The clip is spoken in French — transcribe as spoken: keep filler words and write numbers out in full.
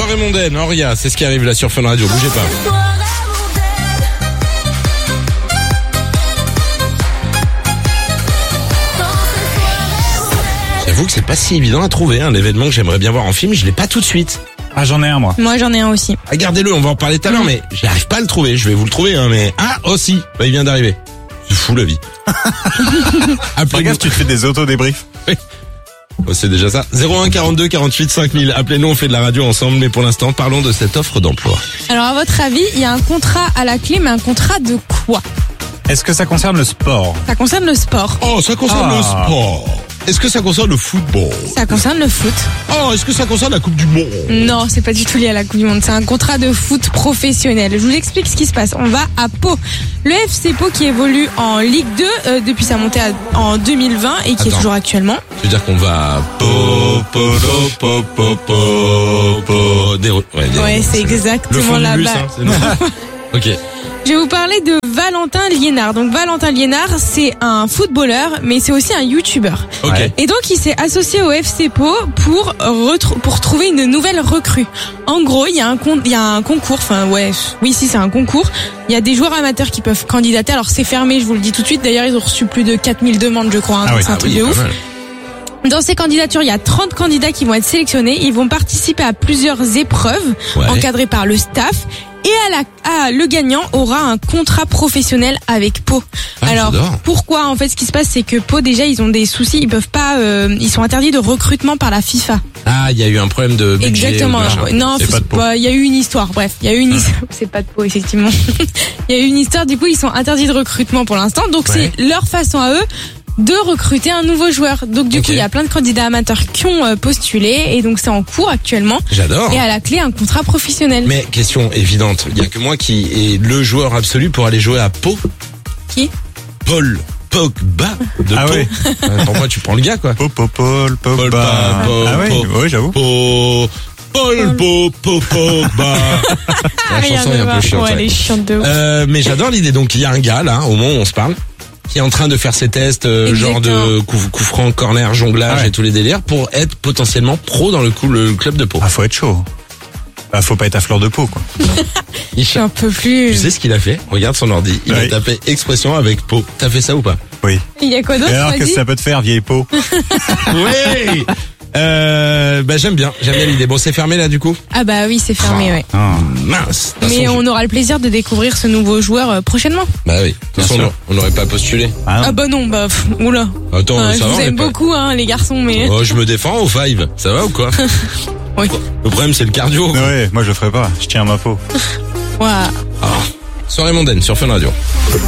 Soirée mondaine, Auria, c'est ce qui arrive là sur Fun Radio, bougez pas. J'avoue que c'est pas si évident à trouver, hein, l'événement que j'aimerais bien voir en film, je l'ai pas tout de suite. Ah, j'en ai un, moi. Moi, j'en ai un aussi. Regardez-le, on va en parler tout à l'heure, mais j'arrive pas à le trouver, je vais vous le trouver, hein, mais... Ah, aussi, bah, il vient d'arriver. C'est fou la vie. Regarde, tu te fais des auto-débriefs. Oui. Oh, c'est déjà ça. zéro un quarante-deux quarante-huit cinq mille. Appelez-nous, on fait de la radio ensemble, mais pour l'instant, parlons de cette offre d'emploi. Alors, à votre avis, il y a un contrat à la clé, mais un contrat de quoi? Est-ce que ça concerne le sport? Ça concerne le sport. Oh, ça concerne Ah. le sport. Est-ce que ça concerne le football? Ça concerne le foot. Oh, est-ce que ça concerne la Coupe du Monde? Non, c'est pas du tout lié à la Coupe du Monde. C'est un contrat de foot professionnel. Je vous explique ce qui se passe. On va à Pau. Le F C Pau qui évolue en Ligue deux euh, depuis sa montée à- en deux mille vingt et qui Attends. est toujours actuellement. Tu veux dire qu'on va à Pau, Pau, Pau, Pau, Pau, Pau, des rues. Ouais, des Ouais, rues. c'est Le exactement fond du bus, là-bas. hein, c'est non. Ok. Je vais vous parler de Valentin Liénard. Donc Valentin Liénard, c'est un footballeur, mais c'est aussi un youtubeur. Ok. Ouais. Et donc il s'est associé au F C Pau pour retrou- pour trouver une nouvelle recrue. En gros, il y a un con- il y a un concours, enfin ouais, oui si c'est un concours. Il y a des joueurs amateurs qui peuvent candidater. Alors c'est fermé, je vous le dis tout de suite. D'ailleurs, ils ont reçu plus de quatre mille demandes, je crois. Hein, Ah donc oui. c'est un Ah truc oui, de pas ouf. mal. Dans ces candidatures, il y a trente candidats qui vont être sélectionnés. Ils vont participer à plusieurs épreuves Ouais. encadrées par le staff. Et à la, à, le gagnant aura un contrat professionnel avec Pau. Ah, Alors j'adore. pourquoi en fait ce qui se passe, c'est que Pau déjà ils ont des soucis, ils peuvent pas, euh, ils sont interdits de recrutement par la FIFA. Ah, il y a eu un problème de budget. Exactement. ou machin. Non, C'est faut- pas de Pau. bah, il y a eu une histoire. Bref, il y a eu une histoire. C'est pas de Pau effectivement. Il y a eu une histoire. Du coup, ils sont interdits de recrutement pour l'instant. Donc Ouais. c'est leur façon à eux de recruter un nouveau joueur. Donc du Ok. coup, il y a plein de candidats amateurs qui ont euh, postulé et donc c'est en cours actuellement. J'adore. Et à la clé, un contrat professionnel. Mais question évidente, il y a que moi qui est le joueur absolu pour aller jouer à Pau. Qui Paul Pogba de Ah Pau. ouais. Euh, Pour moi, tu prends le gars, quoi. Pau, Pau, Paul, Paul, Pogba. Paul, Ah Paul. oui, oui, j'avoue. Pau, Paul, Pau, Pau, Pogba. La Rien chanson de est un peu voir. chiante. Ouais, ouais. elle est chiante de ouf. Euh, mais j'adore l'idée. Donc il y a un gars là, au moment où on se parle, qui est en train de faire ses tests, euh, genre de coup, coup franc, corner, jonglage Ah ouais. et tous les délires, pour être potentiellement pro dans le, coup, le club de Pau. Ah, faut être chaud. Bah, faut pas être à fleur de peau, quoi. Je suis un peu plus. Tu sais ce qu'il a fait? Regarde son ordi. Il a Oui. tapé expression avec Pau. T'as fait ça ou pas? Oui. Il y a quoi d'autre? Et alors, vas-y qu'est-ce que ça peut te faire, vieille peau? Oui. Euh, bah j'aime bien, j'aime bien l'idée. Bon, c'est fermé là du coup. Ah bah oui, c'est fermé, ouais. Ah. Mince. De toute Mais façon, on aura le plaisir de découvrir ce nouveau joueur euh, prochainement. je- Bah oui. De toute Bien façon, sûr. on n'aurait pas postulé. Ah, Ah bah non, bah pff, oula. Attends, Euh, ça je va. vous on est aime pas- beaucoup, hein, les garçons, mais. Oh, je me défends au five. Ça va ou quoi? Oui. Le problème c'est le cardio. ouais, moi je le ferai pas. Je tiens ma peau. Ouah. Ah. Soirée mondaine sur Fun Radio.